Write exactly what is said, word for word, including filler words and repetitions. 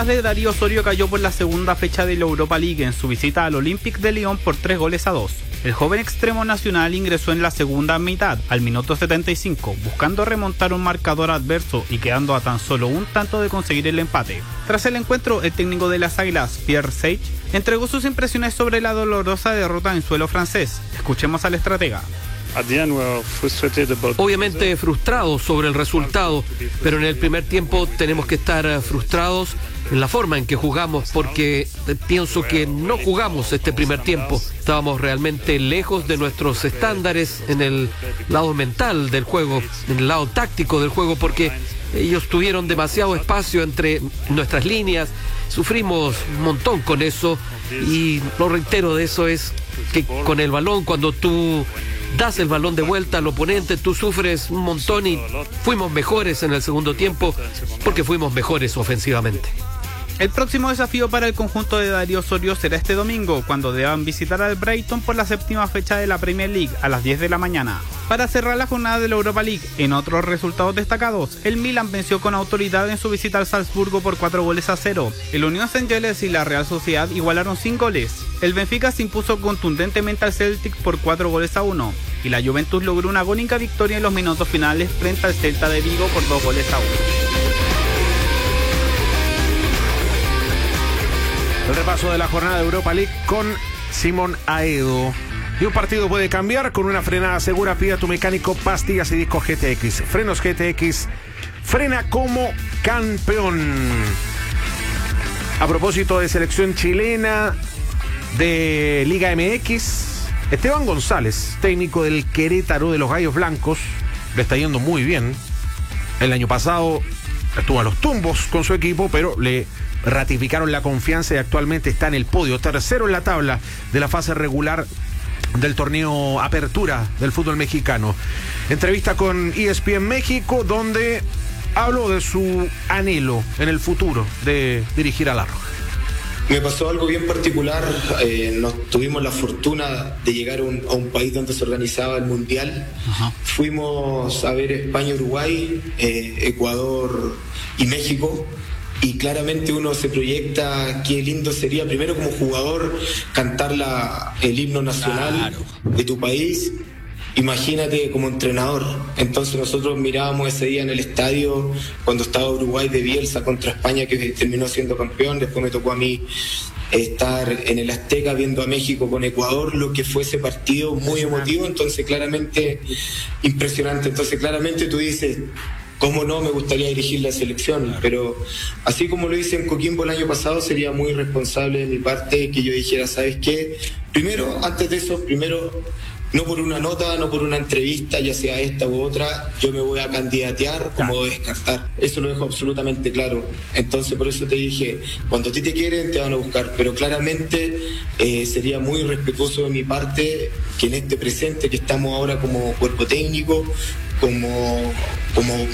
de Darío Osorio cayó por la segunda fecha de la Europa League en su visita al Olympique de Lyon por tres goles a dos. El joven extremo nacional ingresó en la segunda mitad, al minuto setenta y cinco, buscando remontar un marcador adverso y quedando a tan solo un tanto de conseguir el empate. Tras el encuentro, el técnico de las Águilas, Pierre Sage, entregó sus impresiones sobre la dolorosa derrota en suelo francés. Escuchemos al estratega. Obviamente frustrados sobre el resultado, pero en el primer tiempo tenemos que estar frustrados en la forma en que jugamos, porque pienso que no jugamos este primer tiempo. Estábamos realmente lejos de nuestros estándares en el lado mental del juego, en el lado táctico del juego, porque ellos tuvieron demasiado espacio entre nuestras líneas. Sufrimos un montón con eso, y lo reitero de eso es que con el balón, cuando tú das el balón de vuelta al oponente, tú sufres un montón, y fuimos mejores en el segundo tiempo porque fuimos mejores ofensivamente. El próximo desafío para el conjunto de Darío Osorio será este domingo, cuando deban visitar al Brighton por la séptima fecha de la Premier League a las diez de la mañana. Para cerrar la jornada de la Europa League, en otros resultados destacados, el Milan venció con autoridad en su visita al Salzburgo por cuatro goles a cero. El Unión Saint-Gilloise y la Real Sociedad igualaron sin goles. El Benfica se impuso contundentemente al Celtic por cuatro goles a uno. Y la Juventus logró una agónica victoria en los minutos finales frente al Celta de Vigo por dos goles a uno. El repaso de la jornada de Europa League con Simón Aedo. Y un partido puede cambiar con una frenada segura. Pide a tu mecánico pastillas y discos G T X. Frenos G T X. Frena como campeón. A propósito de selección chilena de Liga M X, Esteban González, técnico del Querétaro de los Gallos Blancos, le está yendo muy bien. El año pasado estuvo a los tumbos con su equipo, pero le ratificaron la confianza y actualmente está en el podio, tercero en la tabla de la fase regular del torneo Apertura del fútbol mexicano. Entrevista con E S P N México, donde habló de su anhelo en el futuro de dirigir a La Roja. Me pasó algo bien particular. Eh, nos tuvimos la fortuna de llegar a un, a un país donde se organizaba el Mundial. Ajá. Fuimos a ver España, Uruguay, eh, Ecuador y México. Y claramente uno se proyecta qué lindo sería, primero como jugador, cantar la, el himno nacional claro. de tu país. Imagínate como entrenador. Entonces nosotros mirábamos ese día en el estadio cuando estaba Uruguay de Bielsa contra España, que terminó siendo campeón. Después me tocó a mí estar en el Azteca viendo a México con Ecuador, lo que fue ese partido muy emotivo. Entonces claramente impresionante. Entonces claramente tú dices, ¿cómo no? Me gustaría dirigir la selección, pero así como lo hice en Coquimbo el año pasado, sería muy irresponsable de mi parte que yo dijera, ¿sabes qué? Primero, antes de eso, primero, no por una nota, no por una entrevista, ya sea esta u otra, yo me voy a candidatear como descartar. Eso lo dejo absolutamente claro. Entonces, por eso te dije, cuando a ti te quieren, te van a buscar, pero claramente eh, sería muy respetuoso de mi parte que en este presente que estamos ahora como cuerpo técnico, como, como